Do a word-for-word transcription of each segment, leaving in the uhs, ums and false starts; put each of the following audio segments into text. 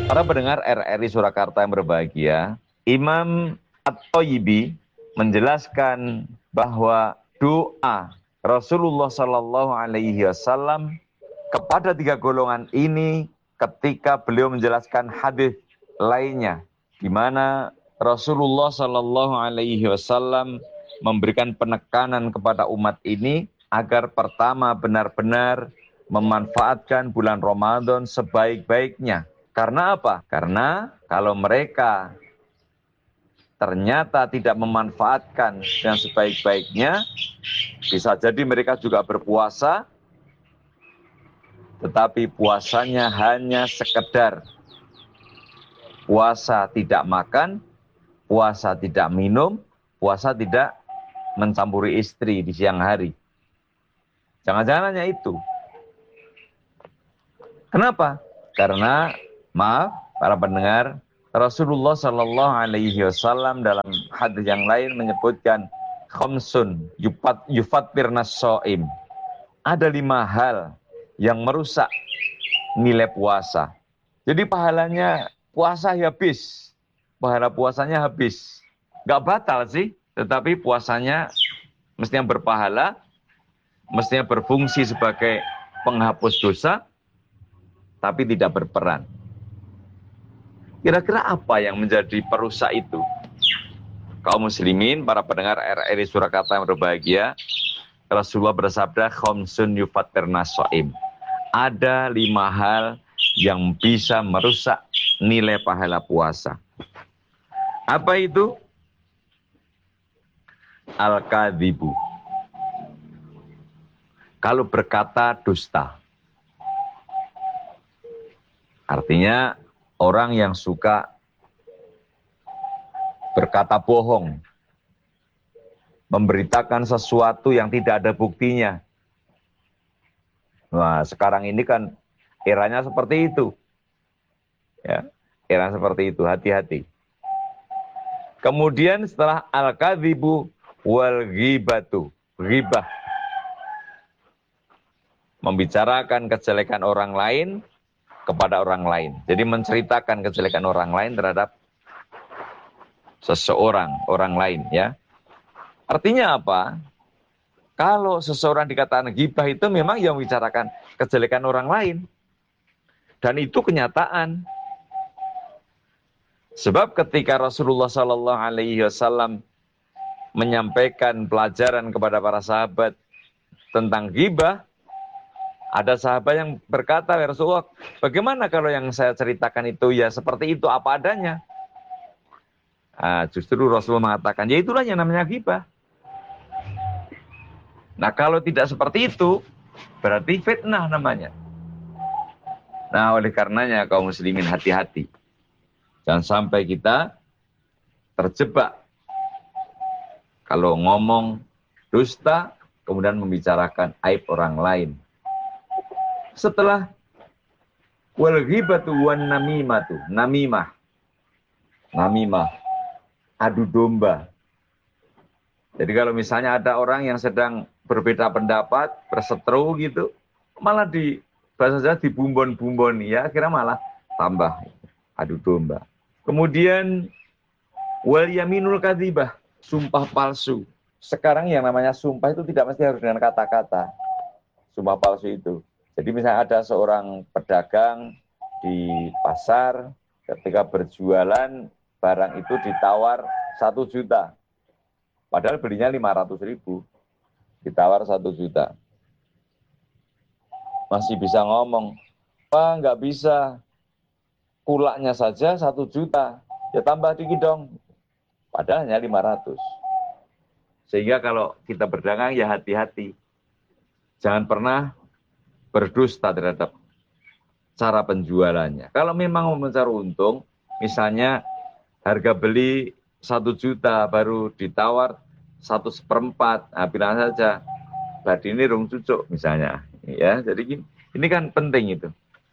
Para pendengar R R I Surakarta yang berbahagia, Imam At-Thayyibi menjelaskan bahwa doa Rasulullah Shallallahu Alaihi Wasallam kepada tiga golongan ini ketika beliau menjelaskan hadis lainnya, di mana Rasulullah Shallallahu Alaihi Wasallam memberikan penekanan kepada umat ini agar pertama benar-benar memanfaatkan bulan Ramadan sebaik-baiknya. Karena apa? Karena kalau mereka ternyata tidak memanfaatkan dengan sebaik-baiknya, bisa jadi mereka juga berpuasa, tetapi puasanya hanya sekedar puasa tidak makan, puasa tidak minum, puasa tidak mencampuri istri di siang hari. Jangan-jangan hanya itu. Kenapa? Karena, maaf para pendengar, Rasulullah Shallallahu Alaihi Wasallam dalam hadis yang lain menyebutkan khamsun yufat yufatirnas soim. Ada lima hal yang merusak nilai puasa. Jadi pahalanya puasa habis, pahala puasanya habis. Gak batal sih, tetapi puasanya mestinya berpahala, mestinya berfungsi sebagai penghapus dosa, tapi tidak berperan. Kira-kira apa yang menjadi perusak itu? Kaum muslimin, para pendengar R R I Surakarta yang berbahagia, Rasulullah bersabda, khamsun yufatirnas soim. Ada lima hal yang bisa merusak nilai pahala puasa. Apa itu? Al-kadhibu. Kalau berkata dusta. Artinya orang yang suka berkata bohong, memberitakan sesuatu yang tidak ada buktinya. Nah, sekarang ini kan eranya seperti itu. Ya, era seperti itu, hati-hati. Kemudian setelah al-kadzibu wal ghibatu, ghibah. Membicarakan kejelekan orang lain kepada orang lain. Jadi menceritakan kejelekan orang lain terhadap seseorang, orang lain, ya. Artinya apa? Kalau seseorang dikatakan ghibah itu memang yang membicarakan kejelekan orang lain. Dan itu kenyataan. Sebab ketika Rasulullah Shallallahu Alaihi Wasallam menyampaikan pelajaran kepada para sahabat tentang ghibah, ada sahabat yang berkata, ya Rasulullah, bagaimana kalau yang saya ceritakan itu ya seperti itu apa adanya? Nah, justru Rasulullah mengatakan, ya itulah yang namanya ghibah. Nah kalau tidak seperti itu, berarti fitnah namanya. Nah oleh karenanya kaum muslimin hati-hati. Jangan sampai kita terjebak kalau ngomong dusta, kemudian membicarakan aib orang lain. Setelah wal ghibatu wan namimatu, namimah. Namimah, adu domba. Jadi kalau misalnya ada orang yang sedang berbeda pendapat, berseteru gitu, malah di bahasa saya dibumbon-bumbon, ya akhirnya malah tambah adu domba. Kemudian wal yaminul kadzibah, sumpah palsu. Sekarang yang namanya sumpah itu tidak mesti harus dengan kata-kata. Sumpah palsu itu. Jadi misalnya ada seorang pedagang di pasar, ketika berjualan barang itu ditawar satu juta. Padahal belinya lima ratus ribu. Ditawar satu juta. Masih bisa ngomong, Pak nggak bisa. Kulaknya saja satu juta. Ya tambah dikit dong. Padahal hanya lima ratus. Sehingga kalau kita berdagang ya hati-hati. Jangan pernah berdusta terhadap cara penjualannya. Kalau memang mau mencari untung, misalnya harga beli satu juta baru ditawar satu seperempat, nah bilang saja, tadi ini rung cucuk misalnya. Ya, jadi gini, ini kan penting itu.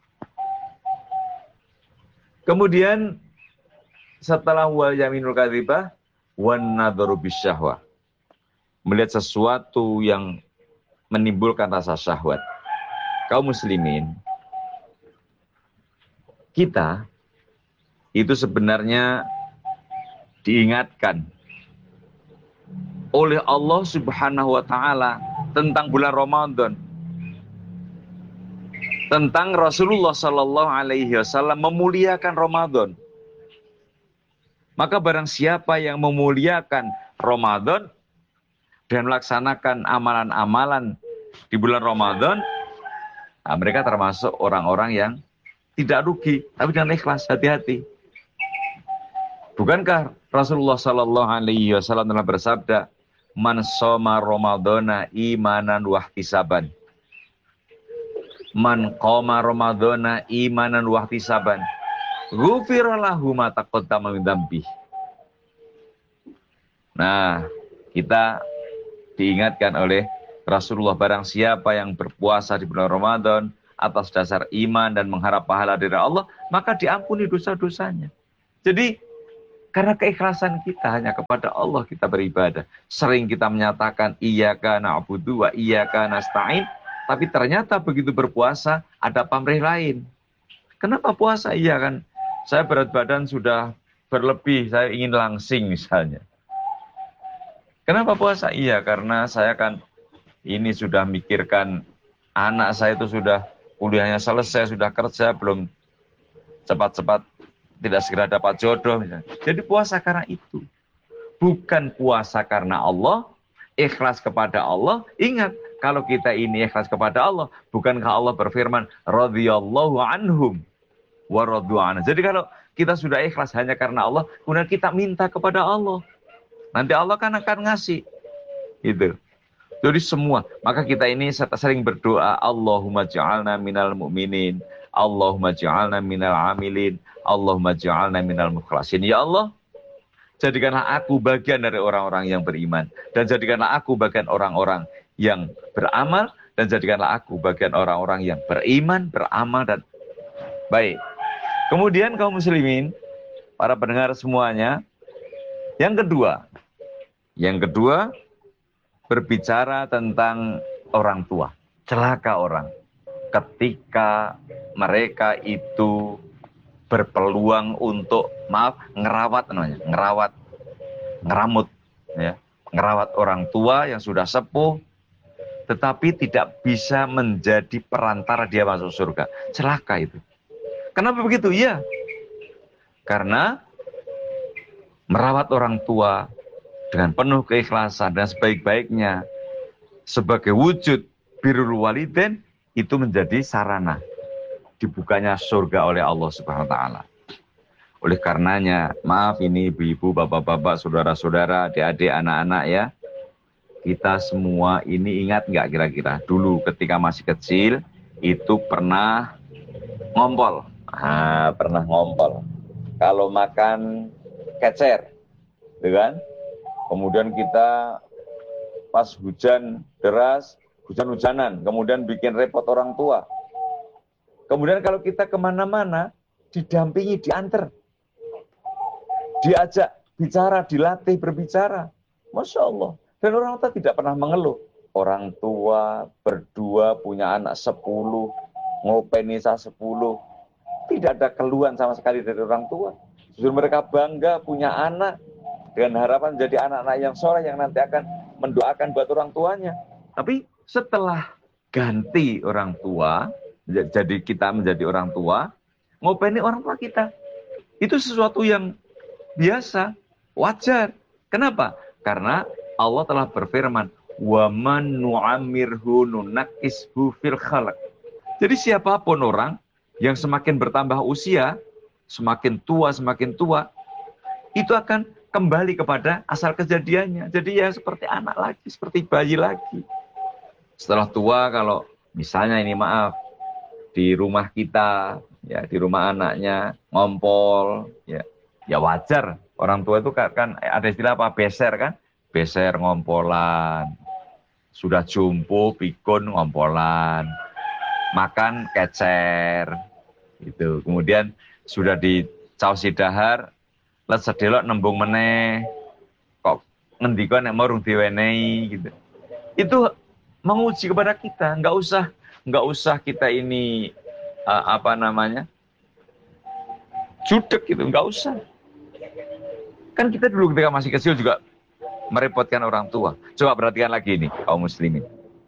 Kemudian setelah wal yaminul kadzibah wan nadharu bisyahwah. Melihat sesuatu yang menimbulkan rasa syahwat. Kaum muslimin, kita itu sebenarnya diingatkan oleh Allah Subhanahu wa taala tentang bulan Ramadan. Tentang Rasulullah sallallahu alaihi wasallam memuliakan Ramadan. Maka barang siapa yang memuliakan Ramadan dan melaksanakan amalan-amalan di bulan Ramadan, nah mereka termasuk orang-orang yang tidak rugi, tapi dengan ikhlas, hati-hati. Bukankah Rasulullah sallallahu alaihi wasallam telah bersabda, "Man shoma Ramadana imanan wahtisaban." Man qoma Ramadana imanan wahtisaban. Ghufira lahu ma taqaddama min dzambi. Nah, kita diingatkan oleh Rasulullah, barang siapa yang berpuasa di bulan Ramadan atas dasar iman dan mengharap pahala dari Allah, maka diampuni dosa-dosanya. Jadi, karena keikhlasan kita hanya kepada Allah kita beribadah. Sering kita menyatakan iyyaka na'budu wa iyyaka nasta'in, tapi ternyata begitu berpuasa ada pamrih lain. Kenapa puasa? Iya kan, saya berat badan sudah berlebih, saya ingin langsing misalnya. Kenapa puasa? Iya, karena saya kan ini sudah mikirkan anak saya itu sudah kuliahnya selesai, sudah kerja, belum cepat-cepat tidak segera dapat jodoh misalnya. Jadi puasa karena itu. Bukan puasa karena Allah, ikhlas kepada Allah. Ingat, kalau kita ini ikhlas kepada Allah, bukankah Allah berfirman, radhiyallahu anhum wa radu anhu. Jadi kalau kita sudah ikhlas hanya karena Allah, kemudian kita minta kepada Allah, nanti Allah kan akan ngasih. Gitu. Jadi semua, maka kita ini sering berdoa, Allahumma ja'alna minal mu'minin, Allahumma ja'alna minal amilin, Allahumma ja'alna minal mukhlasin. Ya Allah, jadikanlah aku bagian dari orang-orang yang beriman, dan jadikanlah aku bagian orang-orang yang beramal, dan jadikanlah aku bagian orang-orang yang beriman, beramal, dan baik. Kemudian kaum muslimin, para pendengar semuanya, yang kedua, yang kedua, berbicara tentang orang tua. Celaka orang ketika mereka itu berpeluang untuk, maaf, ngerawat namanya, ngerawat, ngeramut, ya, ngerawat orang tua yang sudah sepuh, tetapi tidak bisa menjadi perantara dia masuk surga. Celaka itu. Kenapa begitu? Iya, karena merawat orang tua dengan penuh keikhlasan dan sebaik-baiknya sebagai wujud birrul walidain itu menjadi sarana dibukanya surga oleh Allah Subhanahu wa taala. Oleh karenanya, maaf ini ibu-ibu, bapak-bapak, saudara-saudara, adik-adik, anak-anak ya. Kita semua ini ingat nggak kira-kira dulu ketika masih kecil itu pernah ngompol. Ah, pernah ngompol. Kalau makan kecer, gitu kan? Kemudian kita pas hujan deras, hujan-hujanan, kemudian bikin repot orang tua. Kemudian kalau kita kemana-mana, didampingi, diantar, diajak bicara, dilatih berbicara. Masya Allah. Dan orang tua tidak pernah mengeluh. Orang tua berdua punya anak sepuluh, ngopeni sa sepuluh. Tidak ada keluhan sama sekali dari orang tua. Justru mereka bangga punya anak dengan harapan menjadi anak-anak yang soleh yang nanti akan mendoakan buat orang tuanya. Tapi setelah ganti orang tua, jadi kita menjadi orang tua, ngopeni orang tua kita. Itu sesuatu yang biasa, wajar. Kenapa? Karena Allah telah berfirman, "Wa man nu'ammirhu nunakishu fil khalq." Jadi siapapun orang yang semakin bertambah usia, semakin tua, semakin tua, itu akan kembali kepada asal kejadiannya. Jadi ya seperti anak lagi, seperti bayi lagi. Setelah tua, kalau misalnya ini maaf, di rumah kita, ya di rumah anaknya, ngompol, ya, ya wajar. Orang tua itu kan ada istilah apa? Beser kan? Beser ngompolan. Sudah jumpo, pikun ngompolan. Makan kecer. Gitu. Kemudian sudah di caosi dahar, let sedelok nembung meneh. Kok ngendika nek marung diwenehi gitu. Itu menguji kepada kita, enggak usah enggak usah kita ini uh, apa namanya? judek gitu, nggak usah. Kan kita dulu ketika masih kecil juga merepotkan orang tua. Coba perhatikan lagi ini, kaum muslimin.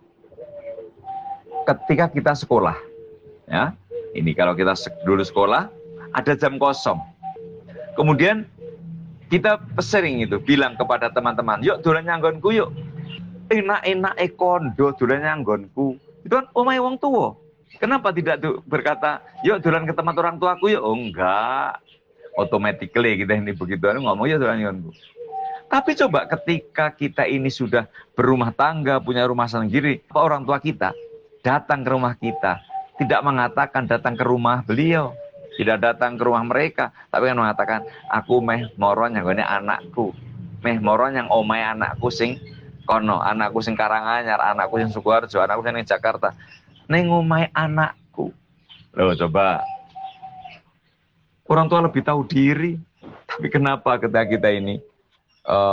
Ketika kita sekolah, ya, ini kalau kita dulu sekolah, ada jam kosong. Kemudian kita sering itu bilang kepada teman-teman, yuk dolan nyanggonku yuk. Enak-enak ekondo dolan nyanggonku. Itu kan omahe wong tua. Kenapa tidak tuh berkata, yuk dolan ke tempat orang tuaku yuk? Oh enggak. Automatically kita ini begitu ngomong ya dolan nyanggonku. Tapi coba ketika kita ini sudah berumah tangga, punya rumah sendiri, apa orang tua kita datang ke rumah kita, tidak mengatakan datang ke rumah beliau, tidak datang ke rumah mereka, tapi kan mengatakan, aku meh moron yang gone anakku, meh moron yang omai anakku sing kono, anakku sing Karanganyar, anakku sing Sukoharjo, anakku sing Jakarta, neng omai anakku. Loh coba, orang tua lebih tahu diri, tapi kenapa ketika kita ini uh,